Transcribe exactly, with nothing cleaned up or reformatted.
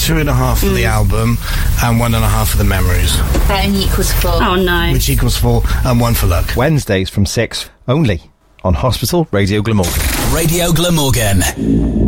two and a half for mm. the album and one and a half for the memories. That only equals four. Oh no. Which equals four and one for luck. Wednesdays from six only on Hospital Radio Glamorgan. Radio Glamorgan.